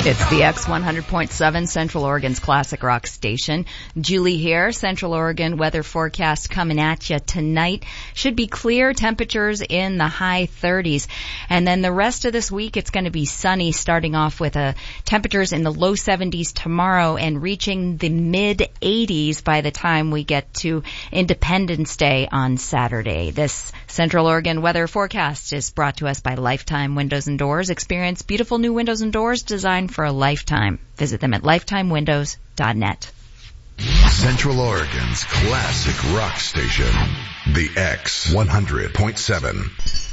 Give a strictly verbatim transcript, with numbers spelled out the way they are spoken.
It's the X one hundred point seven, Central Oregon's classic rock station. Julie here. Central Oregon weather forecast coming at you tonight. Should be clear, temperatures in the high thirties. And then the rest of this week, it's going to be sunny, starting off with uh, temperatures in the low seventies tomorrow and reaching the mid eighties by the time we get to Independence Day on Saturday. This Central Oregon weather forecast is brought to us by Lifetime Windows and Doors. Experience beautiful new windows and doors designed for a lifetime. Visit them at lifetime windows dot net. Central Oregon's classic rock station, the X one hundred point seven.